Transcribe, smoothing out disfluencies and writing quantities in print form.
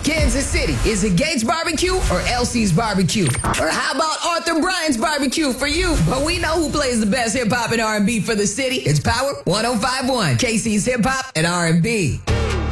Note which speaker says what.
Speaker 1: Kansas City, is it Gates Barbecue or Elsie's Barbecue? Or how about Arthur Bryant's Barbecue for you? But we know who plays the best hip-hop and R&B for the city. It's Power 105.1, KC's Hip Hop and R&B.